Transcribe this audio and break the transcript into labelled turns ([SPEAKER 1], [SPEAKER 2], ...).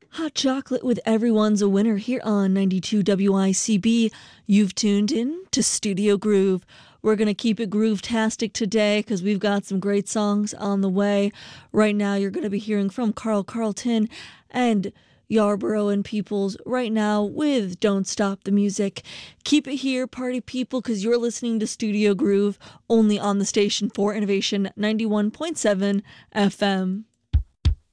[SPEAKER 1] Hot chocolate with everyone's a winner here on 92 WICB. You've tuned in to Studio Groove. We're going to keep it groove-tastic today because we've got some great songs on the way. Right now, you're going to be hearing from Carl Carlton and Yarborough and Peoples right now with Don't Stop the Music. Keep it here, party people, because you're listening to Studio Groove only on the station for Innovation 91.7 FM.